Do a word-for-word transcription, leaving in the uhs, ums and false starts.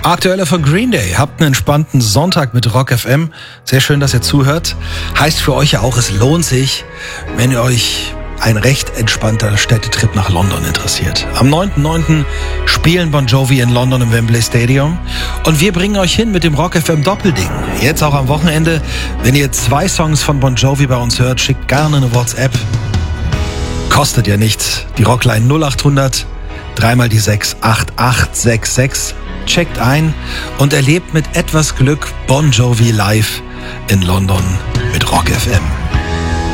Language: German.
Aktuelle von Green Day. Habt einen entspannten Sonntag mit Rock F M. Sehr schön, dass ihr zuhört. Heißt für euch ja auch, es lohnt sich, wenn ihr euch ein recht entspannter Städtetrip nach London interessiert. Am neunten neunten spielen Bon Jovi in London im Wembley Stadium. Und wir bringen euch hin mit dem Rock F M Doppelding. Jetzt auch am Wochenende. Wenn ihr zwei Songs von Bon Jovi bei uns hört, schickt gerne eine WhatsApp. Kostet ja nichts. Die Rockline null acht hundert, dreimal die sechs, acht acht sechs sechs. Checkt ein und erlebt mit etwas Glück Bon Jovi live in London mit Rock F M.